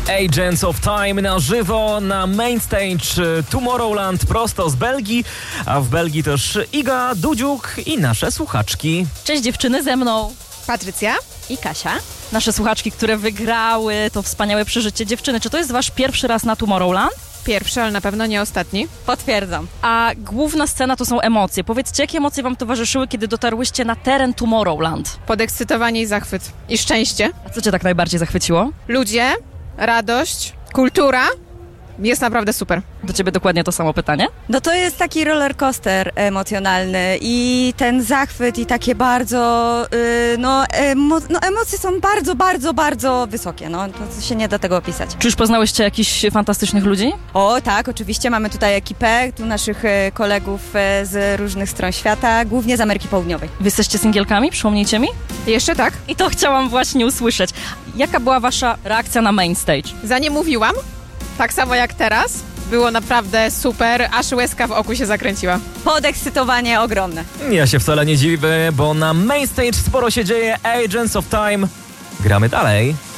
Agents of Time na żywo na Main Stage Tomorrowland prosto z Belgii, a w Belgii też Iga, Dudziuk i nasze słuchaczki. Cześć dziewczyny, ze mną Patrycja i Kasia. Nasze słuchaczki, które wygrały to wspaniałe przeżycie. Dziewczyny, czy to jest wasz pierwszy raz na Tomorrowland? pierwszy, ale na pewno nie ostatni. Potwierdzam. A główna scena to są emocje. Powiedzcie, jakie emocje wam towarzyszyły, kiedy dotarłyście na teren Tomorrowland? Podekscytowanie i zachwyt. I szczęście. A co cię tak najbardziej zachwyciło? Ludzie, radość, kultura. Jest naprawdę super. Do ciebie dokładnie to samo pytanie. No to jest taki roller coaster emocjonalny i ten zachwyt i takie bardzo, emocje są bardzo, bardzo, bardzo wysokie, no to się nie da tego opisać. Czy już poznałyście jakichś fantastycznych ludzi? O tak, oczywiście mamy tutaj ekipę, tu naszych kolegów z różnych stron świata, głównie z Ameryki Południowej. Wy jesteście singielkami? Przypomnijcie mi. Jeszcze tak? I to chciałam właśnie usłyszeć. Jaka była wasza reakcja na Main Stage? Za nie mówiłam, tak samo jak teraz. Było naprawdę super, aż łezka w oku się zakręciła. Podekscytowanie ogromne. Ja się wcale nie dziwię, bo na Main Stage sporo się dzieje. Agents of Time. Gramy dalej.